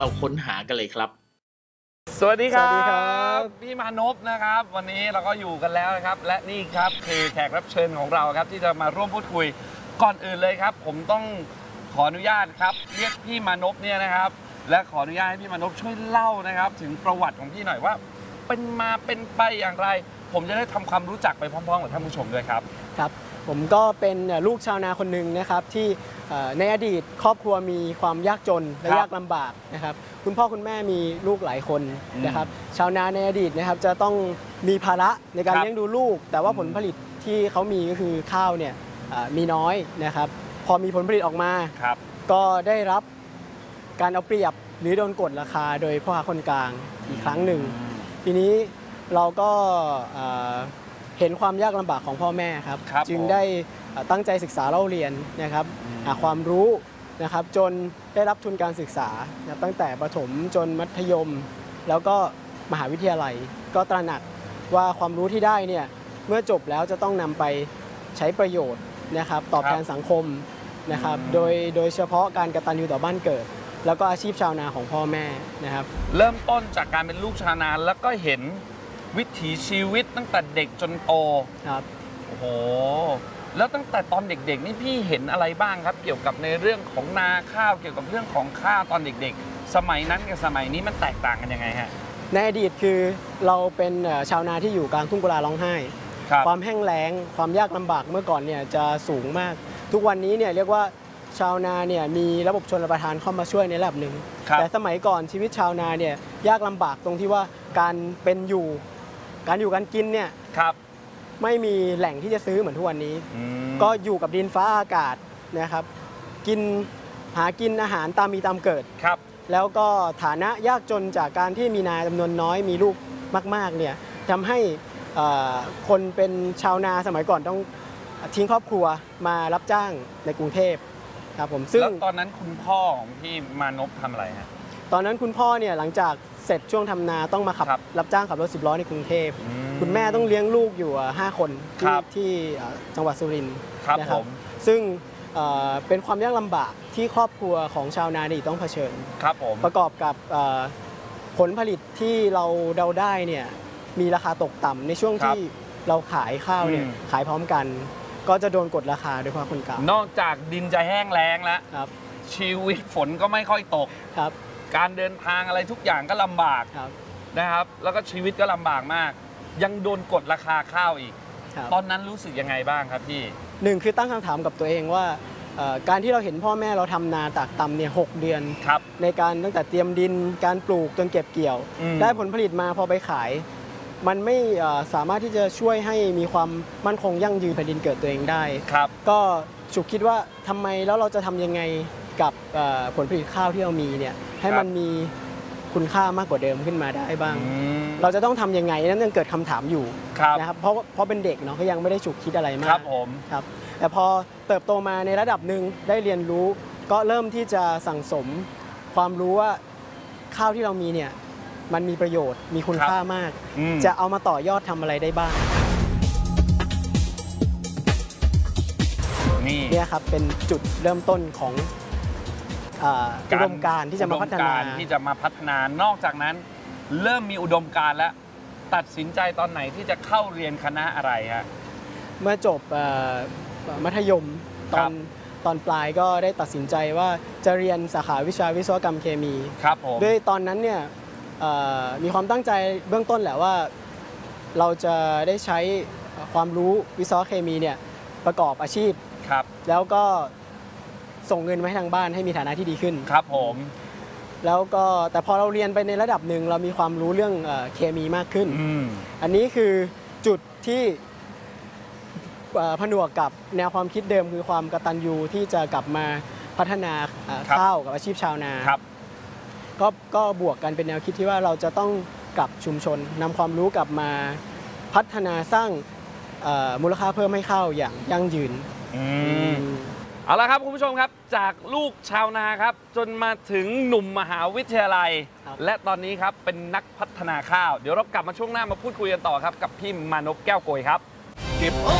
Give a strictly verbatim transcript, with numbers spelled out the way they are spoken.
เราค้นหากันเลยครับสวัสดีครับสวัสดีครับพี่มานพนะครับ วันนี้เราก็อยู่กันแล้วนะครับ และนี่ครับคือแขกรับเชิญของเราครับที่จะมาร่วมพูดคุยก่อนอื่นเลยครับ ผมต้องขออนุญาตครับเรียกพี่มานพเนี่ยนะครับ และขออนุญาตให้พี่มานพช่วยเล่านะครับ ถึงประวัติของพี่หน่อยว่า เป็นมาเป็นไปอย่างไร ผมจะได้ทำความรู้จักไปพร้อมๆกับท่านผู้ชมด้วยครับครับผมก็เป็นลูกชาวนาคนหนึ่งนะครับที่ในอดีตครอบครัวมีความยากจนและยากลำบากนะครับคุณพ่อคุณแม่มีลูกหลายคนนะครับชาวนาในอดีตนะครับจะต้องมีภาระในการเลี้ยงดูลูกแต่ว่าผลผลิตที่เขามีก็คือข้าวเนี่ยมีน้อยนะครับพอมีผลผลิตออกมาก็ได้รับการเอาเปรียบหรือโดนกดราคาโดยพ่อค้าคนกลางอีกครั้งหนึ่งทีนี้เราก็เห็นความยากลำบากของพ่อแม่ครับจึงได้ตั้งใจศึกษาเล่าเรียนนะครับหาความรู้นะครับจนได้รับทุนการศึกษาตั้งแต่ประถมจนมัธยมแล้วก็มหาวิทยาลัยก็ตระหนักว่าความรู้ที่ได้เนี่ยเมื่อจบแล้วจะต้องนำไปใช้ประโยชน์นะครับตอบแทนสังคมนะครับโดยโดยเฉพาะการกตัญญูต่อบ้านเกิดแล้วก็อาชีพชาวนาของพ่อแม่นะครับเริ่มต้นจากการเป็นลูกชาวนาแล้วก็เห็นวิถีชีวิตตั้งแต่เด็กจนโตครับโอ้โหแล้วตั้งแต่ตอนเด็กๆนี่พี่เห็นอะไรบ้างครับเกี่ยวกับในเรื่องของนาข้าวเกี่ยวกับเรื่องของข้าวตอนเด็กๆสมัยนั้นกับสมัยนี้มันแตกต่างกันยังไงฮะในอดีตคือเราเป็นชาวนาที่อยู่กลางทุ่งกุลาร้องไห้ความแห้งแล้งความยากลำบากเมื่อก่อนเนี่ยจะสูงมากทุกวันนี้เนี่ยเรียกว่าชาวนาเนี่ยมีระบบชลประทานเข้ามาช่วยในระดับหนึ่งแต่สมัยก่อนชีวิตชาวนาเนี่ยยากลำบากตรงที่ว่าการเป็นอยู่การอยู่การกินเนี่ยไม่มีแหล่งที่จะซื้อเหมือนทุกวันนี้ก็อยู่กับดินฟ้าอากาศนะครับกินหากินอาหารตามมีตามเกิดครับแล้วก็ฐานะยากจนจากการที่มีนาจำนวนน้อยมีลูกมากๆเนี่ยทำให้คนเป็นชาวนาสมัยก่อนต้องทิ้งครอบครัวมารับจ้างในกรุงเทพครับผมซึ่งตอนนั้นคุณพ่อของพี่มานพทำอะไรฮะตอนนั้นคุณพ่อเนี่ยหลังจากเสร็จช่วงทำนาต้องมาขับรับจ้างขับรถสิบล้อในกรุงเทพคุณแม่ต้องเลี้ยงลูกอยู่ห้าคนที่ที่จังหวัดสุรินทร์นะครับซึ่งเป็นความยากลำบากที่ครอบครัวของชาวนาดีต้องเผชิญครับผมประกอบกับผลผลิตที่เราเดาได้เนี่ยมีราคาตกต่ำในช่วงที่เราขายข้าวเนี่ยขายพร้อมกันก็จะโดนกดราคาโดยเฉพาะคนกลางนอกจากดินจะแห้งแล้งแล้วชีวิตฝนก็ไม่ค่อยตกครับการเดินทางอะไรทุกอย่างก็ลำบากนะครับแล้วก็ชีวิตก็ลำบากมากยังโดนกดราคาข้าวอีกตอนนั้นรู้สึกยังไงบ้างครับพี่หนึ่งคือตั้งคำถามกับตัวเองว่าการที่เราเห็นพ่อแม่เราทำนาตากตำเนี่ยหกเดือนในการตั้งแต่เตรียมดินการปลูกจนเก็บเกี่ยวได้ผลผลิตมาพอไปขายมันไม่สามารถที่จะช่วยให้มีความมั่นคงยั่งยืนแผ่นดินเกิดตัวเองได้ก็ฉุกคิดว่าทำไมแล้วเราจะทำยังไงกับผลผลิตข้าวที่เรามีเนี่ยให้มันมีคุณค่ามากกว่าเดิมขึ้นมาได้บ้างเราจะต้องทำยังไงนั้นยังเกิดคำถามอยู่นะครับเพราะเพราะเป็นเด็กเนาะก็ยังไม่ได้ฉุกคิดอะไรมากครับผมครับแต่พอเติบโตมาในระดับหนึ่งได้เรียนรู้ก็เริ่มที่จะสั่งสมความรู้ว่าข้าวที่เรามีเนี่ยมันมีประโยชน์มีคุณค่ามากจะเอามาต่อยอดทำอะไรได้บ้างนี่เนี่ยครับเป็นจุดเริ่มต้นของอุดมการณ์ที่จะมาพัฒนาที่จะมาพัฒนานอกจากนั้นเริ่มมีอุดมการณ์แล้วตัดสินใจตอนไหนที่จะเข้าเรียนคณะอะไรฮะเมื่อจบมัธยมตอนตอนปลายก็ได้ตัดสินใจว่าจะเรียนสาขาวิชาวิศวกรรมเคมีครับผมด้วยตอนนั้นเนี่ยมีความตั้งใจเบื้องต้นแหละว่าเราจะได้ใช้ความรู้วิศวะเคมีเนี่ยประกอบอาชีพครับแล้วก็ส่งเงินมาให้ทางบ้านให้มีฐานะที่ดีขึ้นครับผมแล้วก็แต่พอเราเรียนไปในระดับหนึ่งเรามีความรู้เรื่องเคมีมากขึ้นอ, อันนี้คือจุดที่ผนวกกับแนวความคิดเดิมคือความกตัญญูที่จะกลับมาพัฒนาข้าวกับอาชีพชาวนาก็ก็บวกกันเป็นแนวคิดที่ว่าเราจะต้องกลับชุมชนนำความรู้กลับมาพัฒนาสร้างมูลค่าเพิ่มให้ข้าวอย่างยั่งยืนเอาละครับคุณผู้ชมครับจากลูกชาวนาครับจนมาถึงหนุ่มมหาวิทยาลัยและตอนนี้ครับเป็นนักพัฒนาข้าวเดี๋ยวเรากลับมาช่วงหน้ามาพูดคุยกันต่อครับกับพี่มานพแก้วโกยครับ